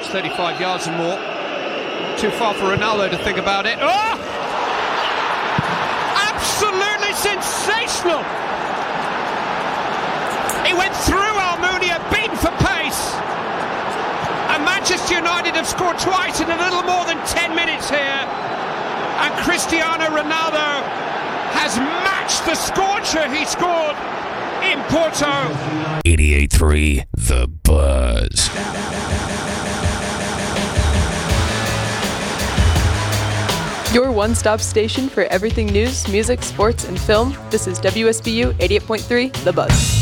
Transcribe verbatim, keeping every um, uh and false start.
yards, thirty-five yards and more. Too far for Ronaldo to think about it. Oh! Absolutely sensational! He went through Almunia, beaten for pace. And Manchester United have scored twice in a little more than ten minutes here. And Cristiano Ronaldo has matched the scorcher he scored in Porto. eighty-eight point three The Buzz. Your one-stop station for everything news, music, sports, and film. This is W S B U eighty-eight point three The Buzz.